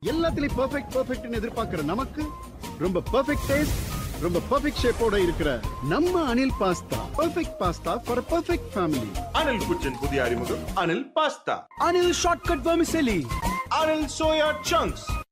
எல்லாத்துலயும் பெர்ஃபெக்ட்னு எதிர்பார்க்கிற நமக்கு ரொம்ப பெர்ஃபெக்ட் டேஸ்ட், ரொம்ப பெர்ஃபெக்ட் ஷேப்போட இருக்கிற நம்ம Anil pasta perfect pasta for perfect family. Anil குச்சின் புதிய அறிமுகம் Anil pasta. Anil Shortcut Vermicelli. Anil soya chunks.